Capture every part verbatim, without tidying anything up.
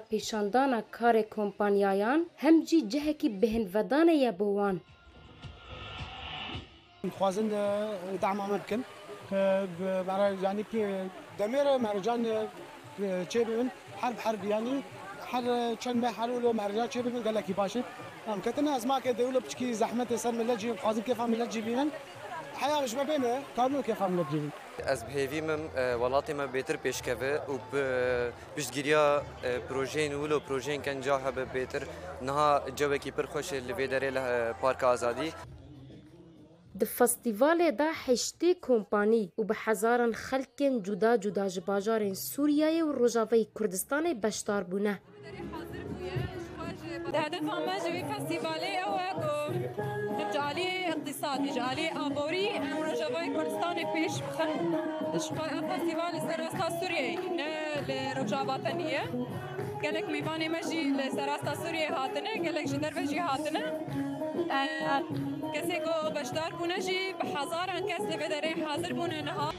پیشاندانا کار کمپانیایان هم جی جهکی بهنودانه یا بوان. خوازن دعم آمد کن برای یعنی که دمیره مرجان چه ببین حرب حرب یعنی هر چند به حلول مرجان چه ببین قال لك باشه ام كتنا از ما که دوله بچکی زحمت سر ملت جی خوازن كيف ملت جيبين حياه مش ما بينه كانوا كيف ملت جيبين از بهیویم ولاتی ما بهتر پیش کبه و پشتگیریا پروژه نولو پروژه کنجاها به بهتر نها جوی کی پر خوش لویدره له پارک آزادی. د فستیوال دا هشتی کمپانی و به هزاران خلک جدا جدا جباجار سوریه و روجاوی کردستان بشدار بونه. هدف ما جوی فستیوالی اوه جالی اقتصادی جالی آبوری روجاوی کردستان پیش بخن. فستیوال سراستا سوریه نه لروجاواتنیه. گلک میوانی مجی لسراستا سوریه هاتنه گلک جدر وجی هاتنه. کسی کو بشدار بونه جی به هزاران کس لبدره حاضر بونه نها.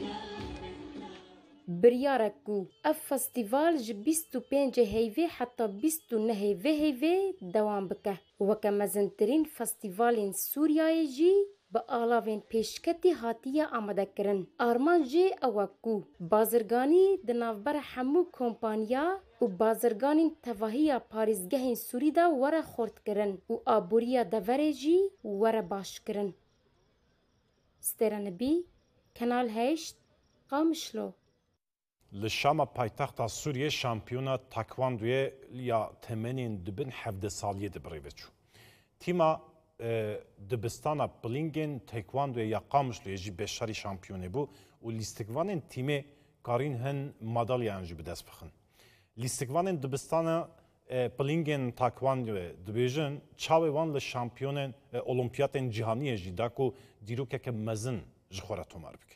بریارکو اف فستیوال ج بیست و پنج هیوی حتی بیست و نه هیوی هیوی دوام بکه و که مزنترین فستیوال سوریای جی با آلاوین پیشکتی هاتیه آمده کرن. آرمان جی اوکو بازرگانی دنافبر همو کمپانیا و بازرگانی تواهی پاریزگه سوری دا وره خورد کرن و آبوریا دوره جی وره باش کرن. سترانبی کنال هشت قامشلو لشام پایتخت سوریه شامپیونا تاکواندوی یا تمنین دبن هفده سالیه دبریوچو. تیما دبستانا بلینگن تاکواندوی یا قامشلو یجی بشاری شامپیونه بو و لیستگوانن تیمه کارین هن مدالیا انجی بدست بخن. لیستگوانن دبستانا بلینگن تاکواندوی دبیجن چاوی وان لشامپیونن اولمپیاتن جهانیه جی داکو دیروکه که مزن جخورا تومار بکن.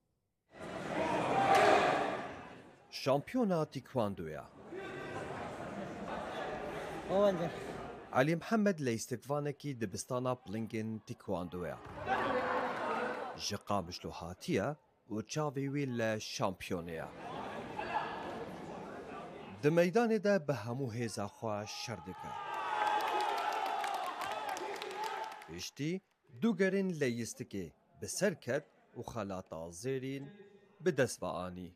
شامبيونا تايكواندويا علي محمد ليستكفانكي دبستانا بلينجن تايكواندويا جقامش لوهاتيا وتشافي ويل شامبيونيا د ميدان دا بهمو هيزا خوا شردكا اشتي دوغرين ليستكي بسركت وخلاطا زيرين بدسفاني.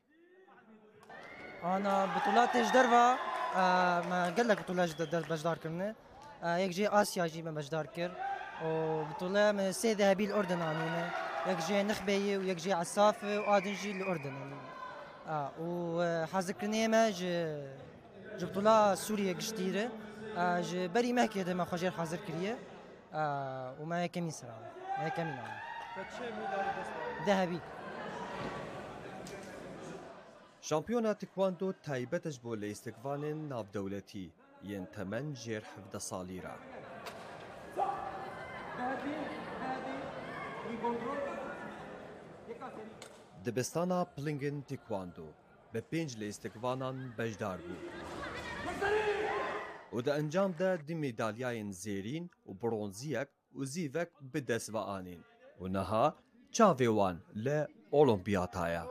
أنا بطولات جدروا ما قال لك بطولات بجدار كرنا يك جي آسيا جي ما بجدار كر وبطولة من سي ذهبي الأردن عنينا يك جي نخبي ويك جي عصافة وآدن جي الأردن آه وحاضر كرنا ما ج ج بطولة سوريا كشتيرة ج بري ما كده ما خجر حاضر كريه وما كمين سرعة ما كمين عم ذهبي. شامبيونا تايكواندو تايبتش بو لاستكفانن ناف دولتي ين تمن جير حفظ صاليرا. دبستانا بلينجن تايكواندو ببينج لاستكفانان بجدار بو. ودا انجام دا دي ميدالياين زيرين وبرونزيك وزيفك بدس وآنين ونها تشافيوان لا أولمبياتايا.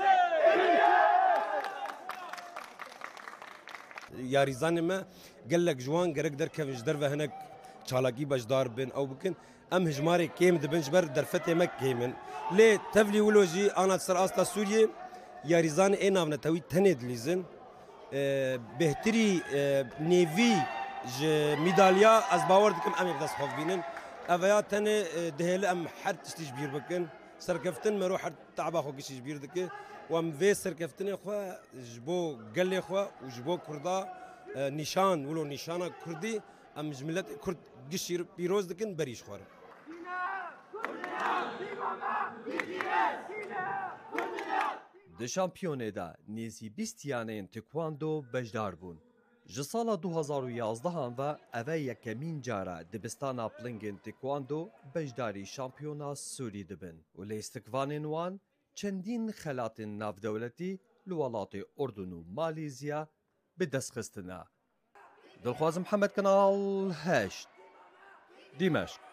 یاریزان ما قال لك جوان قرق در كيف جدر هناك چالاقي بجدار بن او بكن ام هجماري كيم دبنج بر درفته مك كيمن لي تفلي ولوجي انا سر استا سوريا یاریزان انا نتوي تند ليزن بهتري نيفي ج ميداليا از باور دكم ام بدس خوف بينن افيا تن دهل ام حد تشتيج بير بكن سركفتن ما روح تعبا خو كيش بير دك وام في سركفتن اخوا جبو قال اخوا وجبو كردا نشان ولو نشانه كردي ام جملت كرد قشير بيروز دكن بريش خوار د شامپیونه دا نیزی بیستیانین تکواندو بجدار بون. جسالا دو هزار و یازده و اوه یکمین جارا دبستانا پلنگن تکواندو بجداری شامپیونا سوری دبن و لیستکوانین وان چندین خلات ناف دولتی لولات اردن و مالیزیا به دست خستنا. دلخواز محمد کنال هشت دمشق.